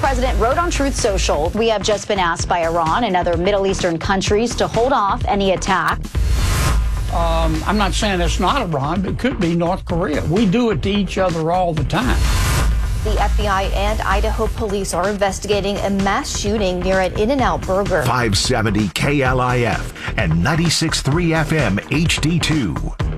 president wrote on Truth Social, "We have just been asked by Iran and other Middle Eastern countries to hold off any attack." I'm not saying it's not Iran, but it could be North Korea. We do it to each other all the time. The FBI and Idaho police are investigating a mass shooting near an In-N-Out Burger. 570 KLIF and 96.3 FM HD2.